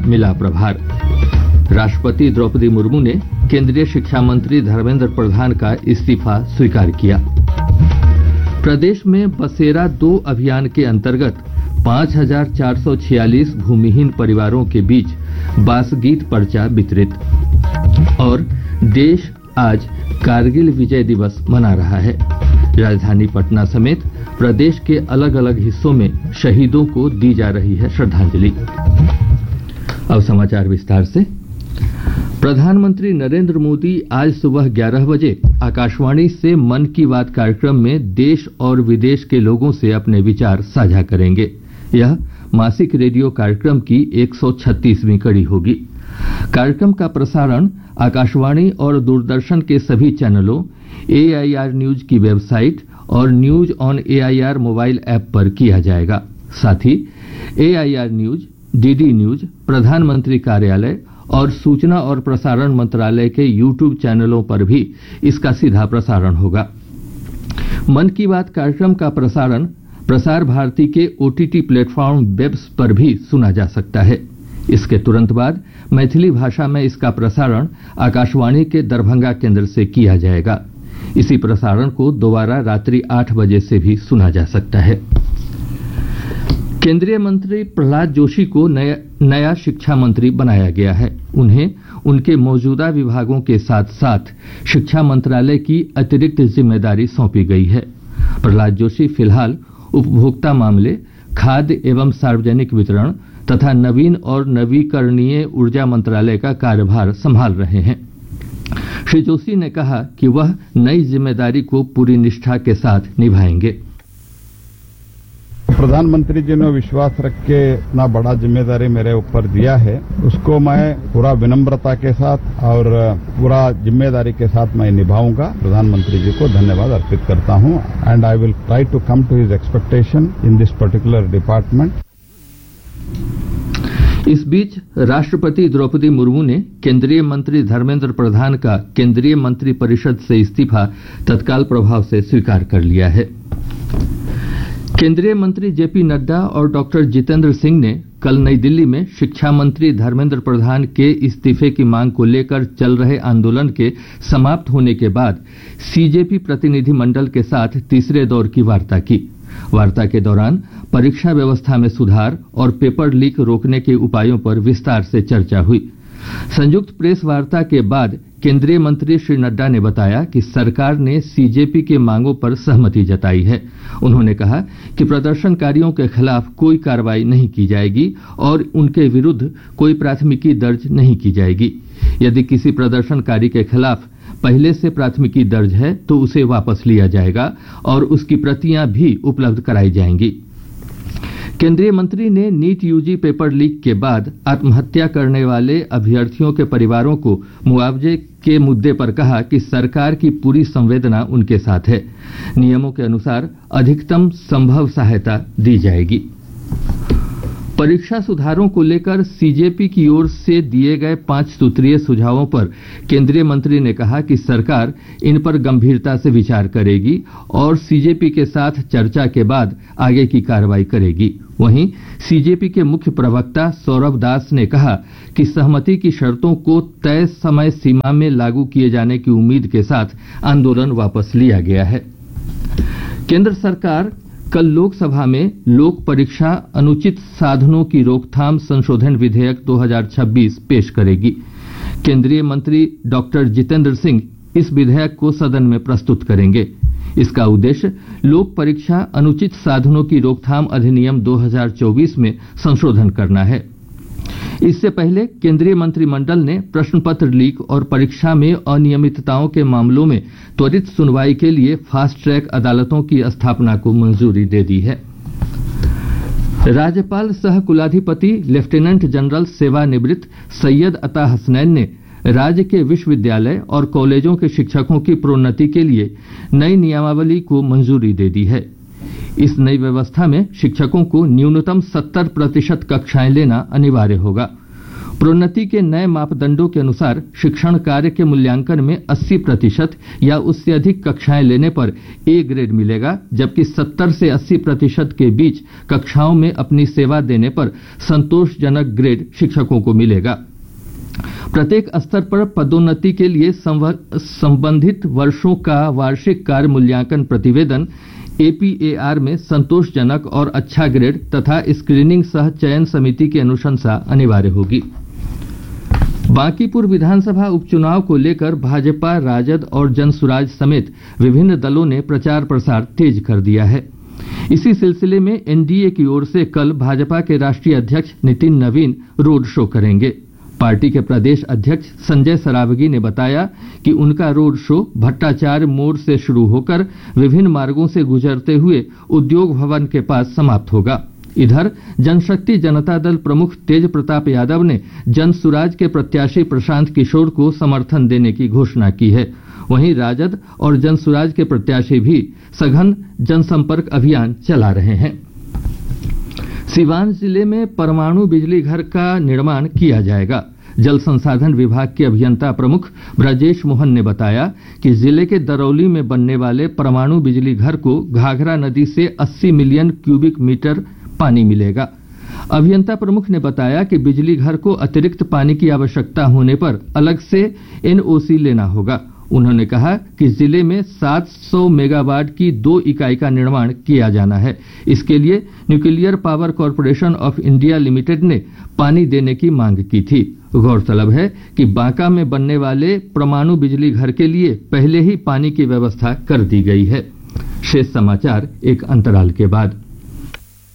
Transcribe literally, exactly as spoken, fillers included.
मिला प्रभार। राष्ट्रपति द्रौपदी मुर्मू ने केंद्रीय शिक्षा मंत्री धर्मेंद्र प्रधान का इस्तीफा स्वीकार किया। प्रदेश में बसेरा दो अभियान के अंतर्गत पांच हजार चार सौ छियालीस भूमिहीन परिवारों के बीच बासगीत पर्चा वितरित। और देश आज कारगिल विजय दिवस मना रहा है। राजधानी पटना समेत प्रदेश के अलग अलग हिस्सों में शहीदों को दी जा रही है श्रद्धांजलि। अब समाचार विस्तार से। प्रधानमंत्री नरेंद्र मोदी आज सुबह ग्यारह बजे आकाशवाणी से मन की बात कार्यक्रम में देश और विदेश के लोगों से अपने विचार साझा करेंगे। यह मासिक रेडियो कार्यक्रम की एक सौ छत्तीसवीं कड़ी होगी। कार्यक्रम का प्रसारण आकाशवाणी और दूरदर्शन के सभी चैनलों, ए आई आर न्यूज की वेबसाइट और news on A I R mobile app पर किया जाएगा। साथ ही ए I R news, D D news, प्रधानमंत्री कार्यालय और सूचना और प्रसारण मंत्रालय के यूट्यूब चैनलों पर भी इसका सीधा प्रसारण होगा। मन की बात कार्यक्रम का प्रसारण प्रसार भारती के O T T platform webs पर भी सुना जा सकता है। इसके तुरंत बाद मैथिली भाषा में इसका प्रसारण आकाशवाणी के दरभंगा केंद्र से किया जाएगा। इसी प्रसारण को दोबारा रात्रि आठ बजे से भी सुना जा सकता है। केंद्रीय मंत्री प्रहलाद जोशी को नया, नया शिक्षा मंत्री बनाया गया है। उन्हें उनके मौजूदा विभागों के साथ साथ शिक्षा मंत्रालय की अतिरिक्त जिम्मेदारी सौंपी गई है। प्रहलाद जोशी फिलहाल उपभोक्ता मामले, खाद्य एवं सार्वजनिक वितरण तथा नवीन और नवीकरणीय ऊर्जा मंत्रालय का कार्यभार संभाल रहे हैं। श्री जोशी ने कहा कि वह नई जिम्मेदारी को पूरी निष्ठा के साथ निभाएंगे। प्रधानमंत्री जी ने विश्वास रख के इतना बड़ा जिम्मेदारी मेरे ऊपर दिया है, उसको मैं पूरा विनम्रता के साथ और पूरा जिम्मेदारी के साथ मैं निभाऊंगा। प्रधानमंत्री जी को धन्यवाद अर्पित करता हूं and I will try to come to his expectation in this particular department. इस बीच राष्ट्रपति द्रौपदी मुर्मू ने केंद्रीय मंत्री धर्मेंद्र प्रधान का केंद्रीय मंत्री परिषद से इस्तीफा तत्काल प्रभाव से स्वीकार कर लिया है। केंद्रीय मंत्री जे पी नड्डा और डॉक्टर जितेंद्र सिंह ने कल नई दिल्ली में शिक्षा मंत्री धर्मेंद्र प्रधान के इस्तीफे की मांग को लेकर चल रहे आंदोलन के समाप्त होने के बाद सी जे पी प्रतिनिधि मंडल के साथ तीसरे दौर की वार्ता की। वार्ता के दौरान परीक्षा व्यवस्था में सुधार और पेपर लीक रोकने के उपायों पर विस्तार से चर्चा हुई। संयुक्त प्रेस वार्ता के बाद केंद्रीय मंत्री श्री नड्डा ने बताया कि सरकार ने सी जे पी के मांगों पर सहमति जताई है। उन्होंने कहा कि प्रदर्शनकारियों के खिलाफ कोई कार्रवाई नहीं की जाएगी और उनके विरुद्ध कोई प्राथमिकी दर्ज नहीं की जाएगी। यदि किसी प्रदर्शनकारी के खिलाफ पहले से प्राथमिकी दर्ज है तो उसे वापस लिया जाएगा और उसकी प्रतियां भी उपलब्ध कराई जाएंगी। केंद्रीय मंत्री ने नीट यू जी पेपर लीक के बाद आत्महत्या करने वाले अभ्यर्थियों के परिवारों को मुआवजे के मुद्दे पर कहा कि सरकार की पूरी संवेदना उनके साथ है। नियमों के अनुसार अधिकतम संभव सहायता दी जाएगी। परीक्षा सुधारों को लेकर सी जे पी की ओर से दिए गए पांच सूत्रीय सुझावों पर केंद्रीय मंत्री ने कहा कि सरकार इन पर गंभीरता से विचार करेगी और सी जे पी के साथ चर्चा के बाद आगे की कार्रवाई करेगी। वहीं सी जे पी के मुख्य प्रवक्ता सौरभ दास ने कहा कि सहमति की शर्तों को तय समय सीमा में लागू किए जाने की उम्मीद के साथ आंदोलन वापस लिया गया है। केंद्र सरकार कल लोकसभा में लोक परीक्षा अनुचित साधनों की रोकथाम संशोधन विधेयक दो हज़ार छब्बीस पेश करेगी। केंद्रीय मंत्री डॉक्टर जितेंद्र सिंह इस विधेयक को सदन में प्रस्तुत करेंगे। इसका उद्देश्य लोक परीक्षा अनुचित साधनों की रोकथाम अधिनियम दो हज़ार चौबीस में संशोधन करना है। इससे पहले केंद्रीय मंत्रिमंडल ने प्रश्न पत्र लीक और परीक्षा में अनियमितताओं के मामलों में त्वरित सुनवाई के लिए फास्ट ट्रैक अदालतों की स्थापना को मंजूरी दे दी है। राज्यपाल सह कुलाधिपति लेफ्टिनेंट जनरल सेवानिवृत्त सैयद अता हसनैन ने राज्य के विश्वविद्यालय और कॉलेजों के शिक्षकों की प्रोन्नति के लिए नई नियमावली को मंजूरी दे दी है। इस नई व्यवस्था में शिक्षकों को न्यूनतम सत्तर प्रतिशत कक्षाएं लेना अनिवार्य होगा। प्रोन्नति के नए मापदंडों के अनुसार शिक्षण कार्य के मूल्यांकन में अस्सी प्रतिशत या उससे अधिक कक्षाएं लेने पर ए ग्रेड मिलेगा, जबकि सत्तर से अस्सी प्रतिशत के बीच कक्षाओं में अपनी सेवा देने पर संतोषजनक ग्रेड शिक्षकों को मिलेगा। प्रत्येक स्तर पर पदोन्नति के लिए संबंधित वर्षों का वार्षिक कार्य मूल्यांकन प्रतिवेदन ए पी ए आर में संतोषजनक और अच्छा ग्रेड तथा स्क्रीनिंग सह चयन समिति की अनुशंसा अनिवार्य होगी। बांकीपुर विधानसभा उपचुनाव को लेकर भाजपा, राजद और जनसुराज समेत विभिन्न दलों ने प्रचार प्रसार तेज कर दिया है। इसी सिलसिले में एन डी ए की ओर से कल भाजपा के राष्ट्रीय अध्यक्ष नितिन नवीन रोड शो करेंगे। पार्टी के प्रदेश अध्यक्ष संजय सरावगी ने बताया कि उनका रोड शो भट्टाचार्य मोड़ से शुरू होकर विभिन्न मार्गों से गुजरते हुए उद्योग भवन के पास समाप्त होगा। इधर जनशक्ति जनता दल प्रमुख तेज प्रताप यादव ने जनसुराज के प्रत्याशी प्रशांत किशोर को समर्थन देने की घोषणा की है। वहीं राजद और जनसुराज के प्रत्याशी भी सघन जनसंपर्क अभियान चला रहे हैं। सिवान जिले में परमाणु बिजली घर का निर्माण किया जाएगा। जल संसाधन विभाग के अभियंता प्रमुख ब्रजेश मोहन ने बताया कि जिले के दरौली में बनने वाले परमाणु बिजली घर को घाघरा नदी से अस्सी मिलियन क्यूबिक मीटर पानी मिलेगा। अभियंता प्रमुख ने बताया कि बिजली घर को अतिरिक्त पानी की आवश्यकता होने पर अलग से एन ओ सी लेना होगा। उन्होंने कहा कि जिले में सात सौ मेगावाट की दो इकाई का निर्माण किया जाना है। इसके लिए nuclear power corporation of India limited ने पानी देने की मांग की थी। गौरतलब है कि बांका में बनने वाले परमाणु बिजली घर के लिए पहले ही पानी की व्यवस्था कर दी गई है। शेष समाचार एक अंतराल के बाद।